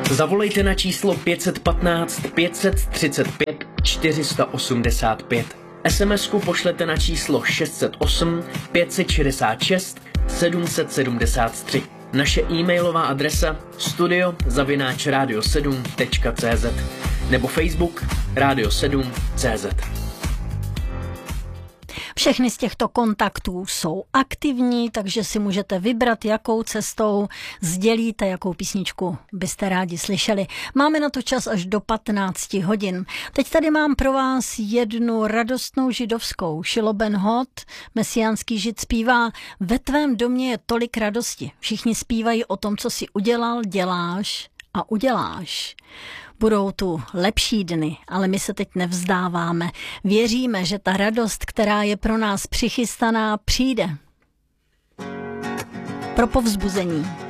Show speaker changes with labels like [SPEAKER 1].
[SPEAKER 1] Zavolejte na číslo 515 535 485. SMS-ku pošlete na číslo 608 566 773. Naše e-mailová adresa studio@radio7.cz nebo Facebook Radio 7.cz.
[SPEAKER 2] Všechny z těchto kontaktů jsou aktivní, takže si můžete vybrat, jakou cestou sdělíte, jakou písničku byste rádi slyšeli. Máme na to čas až do 15 hodin. Teď tady mám pro vás jednu radostnou židovskou. Shilo Ben Hod, mesiánský žid, zpívá: Ve tvém domě je tolik radosti. Všichni zpívají o tom, co si udělal, děláš a uděláš. Budou tu lepší dny, ale my se teď nevzdáváme. Věříme, že ta radost, která je pro nás přichystaná, přijde. Pro povzbuzení